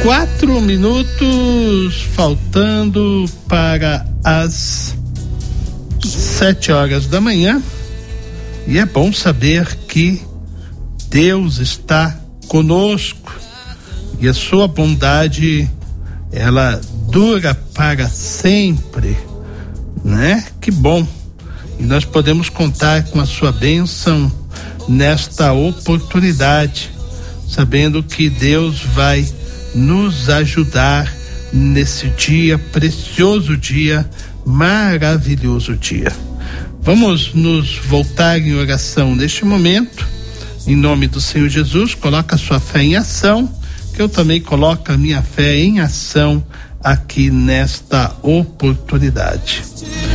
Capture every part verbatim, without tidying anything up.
Quatro minutos faltando para as sete horas da manhã, e é bom saber que Deus está conosco e a sua bondade ela dura para sempre, né? Que bom! E nós podemos contar com a sua bênção nesta oportunidade, sabendo que Deus vai nos ajudar nesse dia, precioso dia, maravilhoso dia. Vamos nos voltar em oração neste momento, em nome do Senhor Jesus. Coloca a sua fé em ação, que eu também coloco a minha fé em ação aqui nesta oportunidade.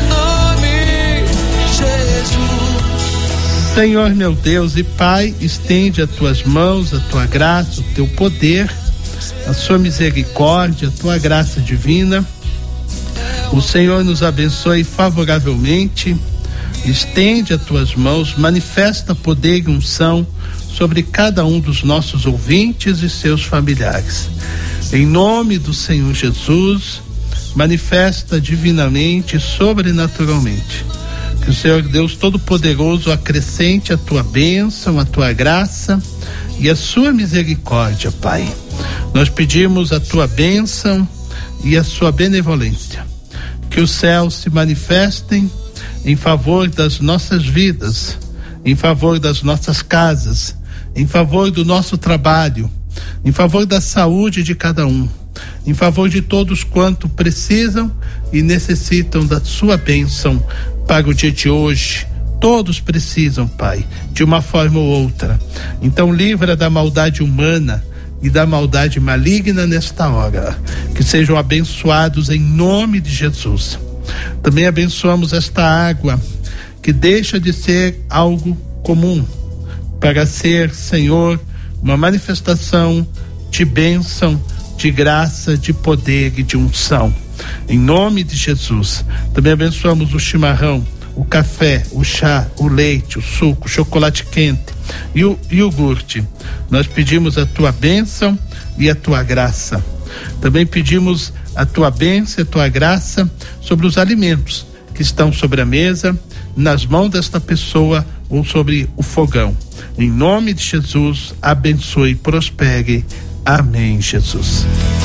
Senhor meu Deus e Pai, estende as tuas mãos, a tua graça, o teu poder, a sua misericórdia, a tua graça divina. O Senhor nos abençoe favoravelmente, estende as tuas mãos, manifesta poder e unção sobre cada um dos nossos ouvintes e seus familiares. Em nome do Senhor Jesus, manifesta divinamente e sobrenaturalmente. Que o Senhor Deus Todo-Poderoso acrescente a tua bênção, a tua graça e a sua misericórdia, Pai. Nós pedimos a tua bênção e a sua benevolência. Que os céus se manifestem em favor das nossas vidas, em favor das nossas casas, em favor do nosso trabalho, em favor da saúde de cada um, em favor de todos quanto precisam e necessitam da sua bênção para o dia de hoje. Todos precisam, Pai, de uma forma ou outra. Então livra da maldade humana e da maldade maligna nesta hora. Que sejam abençoados em nome de Jesus. Também abençoamos esta água, que deixa de ser algo comum, para ser, Senhor, uma manifestação de bênção, de graça, de poder e de unção. Em nome de Jesus. Também abençoamos o chimarrão, o café, o chá, o leite, o suco, o chocolate quente e o iogurte. Nós pedimos a tua bênção e a tua graça. Também pedimos a tua bênção e a tua graça sobre os alimentos que estão sobre a mesa, nas mãos desta pessoa ou sobre o fogão. Em nome de Jesus, abençoe e prospere. Amém, Jesus.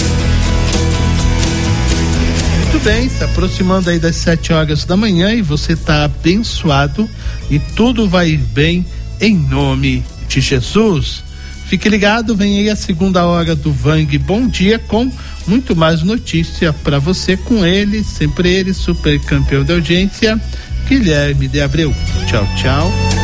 Muito bem, se aproximando aí das sete horas da manhã e você está abençoado e tudo vai ir bem em nome de Jesus. Fique ligado, vem aí a segunda hora do Vang Bom Dia com muito mais notícia para você com ele, sempre ele, super campeão de audiência, Guilherme de Abreu. Tchau, tchau.